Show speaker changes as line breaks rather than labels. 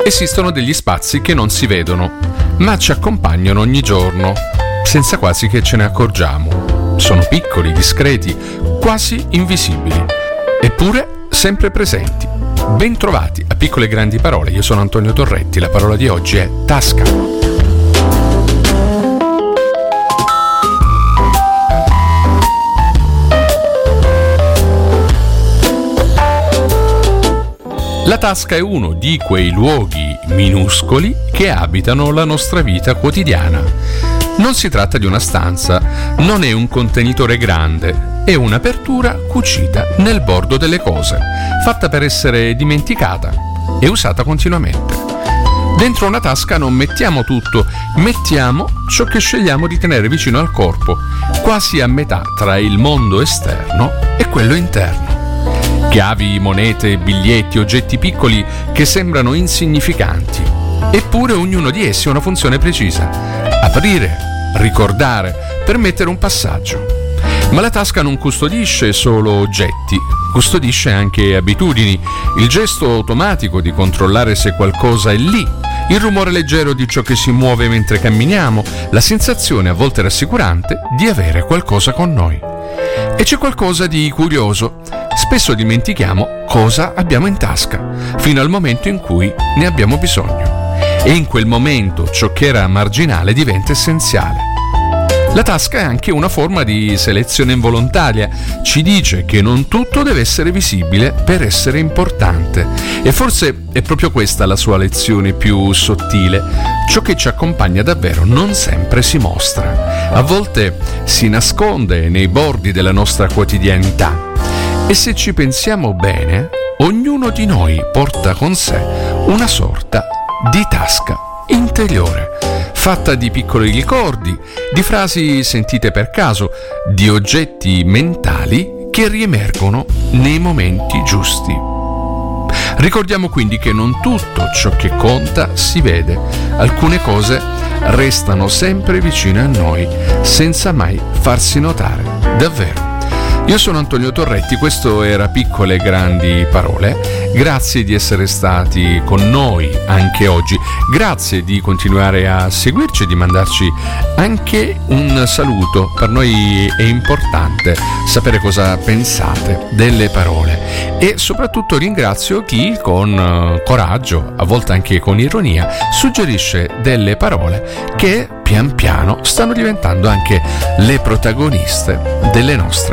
Esistono degli spazi che non si vedono, ma ci accompagnano ogni giorno, senza quasi che ce ne accorgiamo. Sono piccoli, discreti, quasi invisibili, eppure sempre presenti. Ben trovati a Piccole Grandi Parole. Io sono Antonio Torretti, la parola di oggi è tasca. La tasca è uno di quei luoghi minuscoli che abitano la nostra vita quotidiana. Non si tratta di una stanza, non è un contenitore grande, è un'apertura cucita nel bordo delle cose, fatta per essere dimenticata e usata continuamente. Dentro una tasca non mettiamo tutto, mettiamo ciò che scegliamo di tenere vicino al corpo, quasi a metà tra il mondo esterno e quello interno. Chiavi, monete, biglietti, oggetti piccoli che sembrano insignificanti, eppure ognuno di essi ha una funzione precisa: aprire, ricordare, permettere un passaggio. Ma la tasca non custodisce solo oggetti, custodisce anche abitudini, il gesto automatico di controllare se qualcosa è lì, il rumore leggero di ciò che si muove mentre camminiamo, la sensazione a volte rassicurante di avere qualcosa con noi. E c'è qualcosa di curioso. Spesso dimentichiamo cosa abbiamo in tasca, fino al momento in cui ne abbiamo bisogno. E in quel momento ciò che era marginale diventa essenziale. La tasca è anche una forma di selezione involontaria, ci dice che non tutto deve essere visibile per essere importante. E forse è proprio questa la sua lezione più sottile. Ciò che ci accompagna davvero non sempre si mostra. A volte si nasconde nei bordi della nostra quotidianità. E se ci pensiamo bene, ognuno di noi porta con sé una sorta di tasca interiore, fatta di piccoli ricordi, di frasi sentite per caso, di oggetti mentali che riemergono nei momenti giusti. Ricordiamo quindi che non tutto ciò che conta si vede. Alcune cose restano sempre vicine a noi, senza mai farsi notare, davvero. Io sono Antonio Torretti, questo era Piccole Grandi Parole. Grazie di essere stati con noi anche oggi, grazie di continuare a seguirci e di mandarci anche un saluto. Per noi è importante sapere cosa pensate delle parole e soprattutto ringrazio chi con coraggio, a volte anche con ironia, suggerisce delle parole che pian piano stanno diventando anche le protagoniste delle nostre